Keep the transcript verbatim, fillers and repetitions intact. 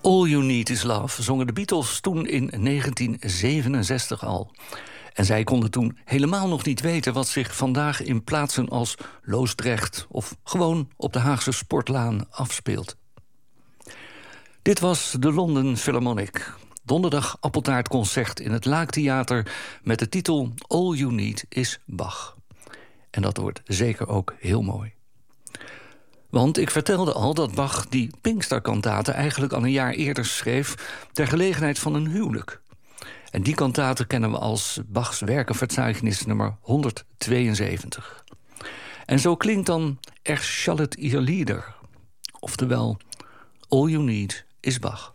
All You Need Is Love zongen de Beatles toen in negentien zevenenzestig al. En zij konden toen helemaal nog niet weten wat zich vandaag in plaatsen als Loosdrecht of gewoon op de Haagse Sportlaan afspeelt. Dit was de London Philharmonic. Donderdag appeltaartconcert in het Laaktheater met de titel All You Need Is Bach. En dat wordt zeker ook heel mooi. Want ik vertelde al dat Bach die Pinksterkantate eigenlijk al een jaar eerder schreef ter gelegenheid van een huwelijk. En die kantate kennen we als Bachs werkenverzeichnis nummer honderdtweeënzeventig. En zo klinkt dan Er schallet ihr Lieder, oftewel All You Need Is Bach.